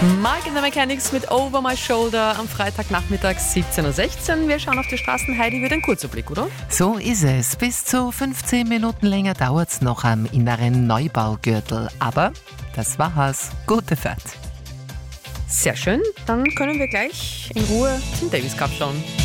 Mark and the Mechanics mit Over My Shoulder am Freitagnachmittag 17.16 Uhr. Wir schauen auf die Straßen. Heidi, wird ein kurzer Blick, oder? So ist es. Bis zu 15 Minuten länger dauert es noch am inneren Neubaugürtel. Aber das war's. Gute Fahrt. Sehr schön. Dann können wir gleich in Ruhe zum Davis Cup schauen.